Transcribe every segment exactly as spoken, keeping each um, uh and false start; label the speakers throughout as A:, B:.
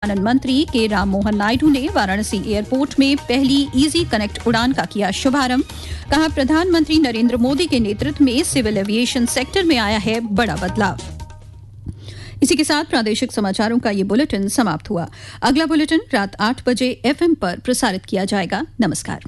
A: विमानन मंत्री के राम मोहन नायडू ने वाराणसी एयरपोर्ट में पहली इजी कनेक्ट उड़ान का किया शुभारंभ। कहा, प्रधानमंत्री नरेंद्र मोदी के नेतृत्व में सिविल एविएशन सेक्टर में आया है बड़ा बदलाव। इसी के साथ प्रादेशिक समाचारों का ये बुलेटिन समाप्त हुआ। अगला बुलेटिन रात आठ बजे एफएम पर प्रसारित किया जाएगा। नमस्कार।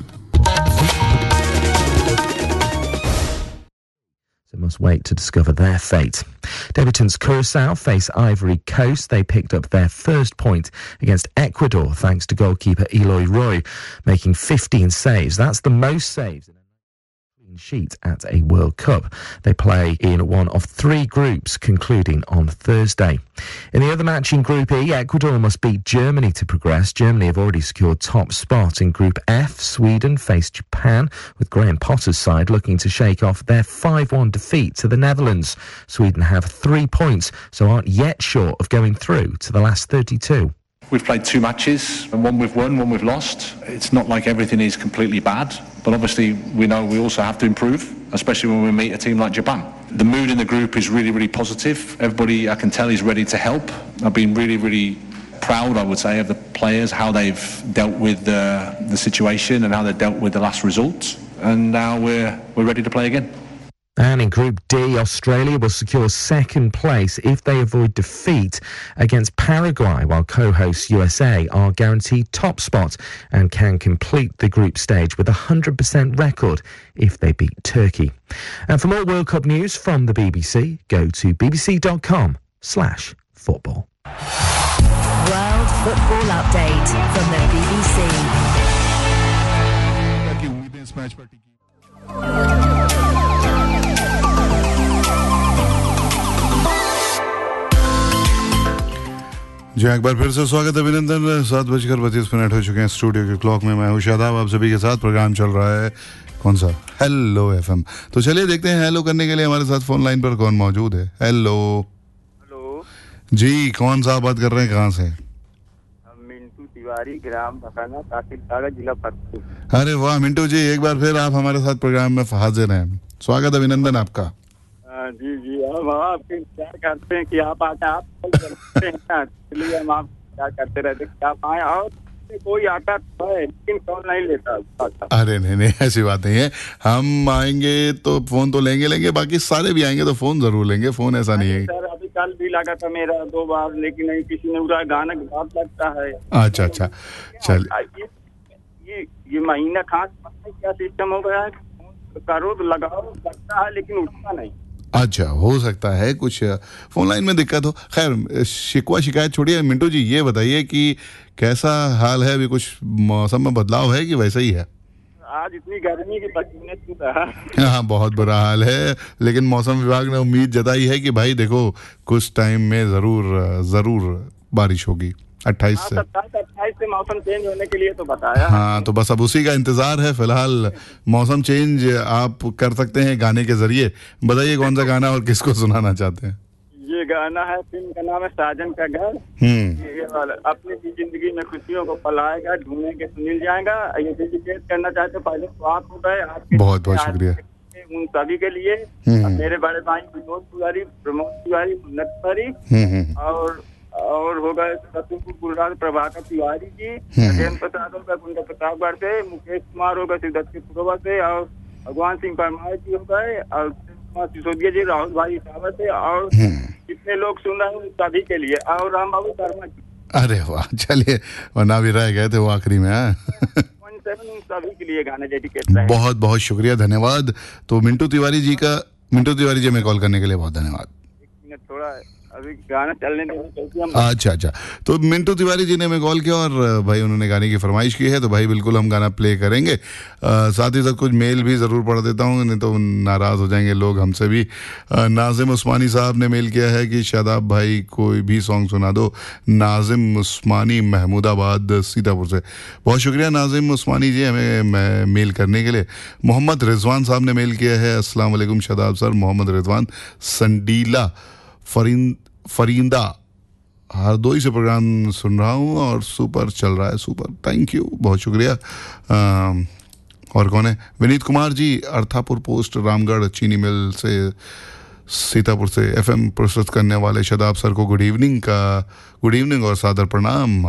B: Must wait to discover their fate. Debutants Curaçao face Ivory Coast. They picked up their first point against Ecuador thanks to goalkeeper Eloy Roy making fifteen saves. That's the most saves in a clean sheet at a World Cup. They play in one of three groups concluding on Thursday. In the other match in Group E, Ecuador must beat Germany to progress. Germany have already secured top spot. In Group F, Sweden face Japan, with Graham Potter's side looking to shake off their five one defeat to the Netherlands. Sweden have three points, so aren't yet sure of going through to the last thirty-two.
C: We've played two matches, and one we've won, one we've lost. It's not like everything is completely bad, but obviously we know we also have to improve, especially when we meet a team like Japan. The mood in the group is really, really positive. Everybody, I can tell, is ready to help. I've been really, really proud, I would say, of the players, how they've dealt with the, the situation and how they've dealt with the last result. And now we're, we're ready to play again.
B: And in Group D, Australia will secure second place if they avoid defeat against Paraguay, while co-hosts U S A are guaranteed top spot and can complete the group stage with a one hundred percent record if they beat Turkey. And for more World Cup news from the B B C, go to bbc.com slash football.
D: World Football Update from the B B C.
E: जी एक बार फिर से स्वागत है, अभिनंदन। सात बजकर पच्चीस minute हो चुके हैं स्टूडियो के क्लॉक में। मैं हूं शादाब, आप सभी के साथ प्रोग्राम चल रहा है कौन सा, हेलो एफएम। तो चलिए देखते हैं हेलो करने के लिए हमारे साथ फोन लाइन पर कौन मौजूद है। हेलो
F: हेलो
E: जी, कौन सा बात कर रहे हैं, कहाँ से?
F: मिंटू तिवारी, ग्राम भकाना, तहसील कागा, जिला फतेहपुर।
E: अरे वाह मिंटू जी, एक बार फिर आप हमारे साथ प्रोग्राम में हाजिर हैं। स्वागत, अभिनंदन आपका।
F: जी जी, हम आप इंतजार करते हैं कि आप आके आप करते हैं, इसलिए हम आप क्या करते रहते कि आप आए। और कोई आता है लेकिन कॉल नहीं लेता।
E: अरे नहीं नहीं, ऐसी बात नहीं है। हम आएंगे तो फोन तो लेंगे लेंगे बाकी सारे भी आएंगे तो फोन जरूर लेंगे, फोन ऐसा नहीं है।
F: सर अभी कल भी लगा था मेरा दो बार, लेकिन नहीं किसी ने उड़ा। गाना बहुत लगता है।
E: अच्छा अच्छा, चल
F: ये ये महीना खास क्या सिस्टम हो गया है, करो तो लगाओ लगता है लेकिन उठता नहीं।
E: अच्छा, हो सकता है कुछ फोन लाइन में दिक्कत हो। खैर, शिकवा शिकायत छोड़िए। मिंटू जी ये बताइए कि कैसा हाल है अभी, कुछ मौसम में बदलाव है कि वैसा ही है?
F: आज इतनी गर्मी की पसीने छूट रहा है।
E: हाँ, बहुत बुरा हाल है, लेकिन मौसम विभाग ने उम्मीद जताई है कि भाई देखो कुछ टाइम में जरूर जरूर बारिश होगी। अट्ठाईस से
F: अट्ठाईस से मौसम चेंज होने के लिए तो बताया।
E: हाँ, तो बस अब उसी का इंतजार है। फिलहाल मौसम चेंज आप कर सकते हैं गाने के जरिए। बताइए कौन सा गाना और किसको सुनाना चाहते हैं?
F: ये गाना है, फिल्म का नाम है साजन का घर। ये वाला अपनी जिंदगी में खुशियों को पलाएगा, ढूंढेंगे तो मिल जाएगा। ये डेडिकेट करना चाहते हो पहले तो आप हो गए। बहुत
E: बहुत शुक्रिया
F: उन सभी के लिए। मेरे बड़े भाई विनोद तिवारी, प्रमोद तिवारी, मुन्नत तिवारी और और हो गए गुलराज प्रभाकर तिवारी जी, जयंत प्रसाद हो गए कुंडा प्रतापगढ़ से, मुकेश कुमार हो गए सिद्धपुरवा से, और भगवान सिंह परमार जी हो गए, और सिसोदिया जी, राहुल भाई इटावा से, और जितने लोग सुन रहे हैं सभी के लिए, और राम बाबू शर्मा जी।
E: अरे वाह, चलिए वरना भी रह गए थे वो आखिरी में।
F: सभी के लिए गाने डेडिकेट है।
E: बहुत बहुत शुक्रिया, धन्यवाद। तो मिंटू तिवारी जी का मिंटू तिवारी जी में कॉल करने के लिए बहुत धन्यवाद।
F: एक मिनट, थोड़ा अभी गाना चलने दें।
E: अच्छा अच्छा, तो मिंटू तिवारी जी ने हमें कॉल किया और भाई उन्होंने गाने की फरमाइश की है, तो भाई बिल्कुल हम गाना प्ले करेंगे। आ, साथ ही साथ कुछ मेल भी ज़रूर पढ़ देता हूँ, नहीं तो नाराज़ हो जाएंगे लोग हमसे भी। आ, नाजिम उस्मानी साहब ने मेल किया है कि शादाब भाई कोई भी सॉन्ग सुना दो। नाजिम उस्मानी, महमूदाबाद, सीतापुर से। बहुत शुक्रिया नाजिम उस्मानी जी हमें मेल करने के लिए। मोहम्मद रिजवान साहब ने मेल किया है, अस्सलाम वालेकुम शादाब सर। मोहम्मद रिजवान, संडीला फरीन फरींदा, हरदोई से प्रोग्राम सुन रहा हूँ और सुपर चल रहा है, सुपर, थैंक यू, बहुत शुक्रिया। आ, और कौन है? विनीत कुमार जी, अर्थापुर पोस्ट, रामगढ़ चीनी मिल से, सीतापुर से एफएम प्रस्तुत करने वाले शादाब सर को गुड इवनिंग का गुड इवनिंग और सादर प्रणाम।